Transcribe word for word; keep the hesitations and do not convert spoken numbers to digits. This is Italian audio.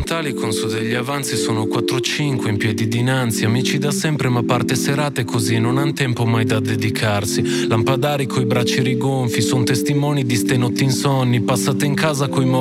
mentali con su degli avanzi, sono quattro cinque in piedi dinanzi, amici da sempre ma parte serate così, non han tempo mai da dedicarsi. Lampadari coi bracci rigonfi, son testimoni di ste notti insonni, passate in casa coi